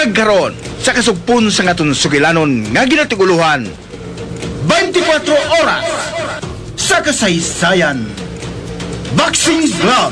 Kagkaron sa kasugpon sa ngaton sugilanon nga ginatiguluhan 24 oras sa kasaysayan. Boxing Glove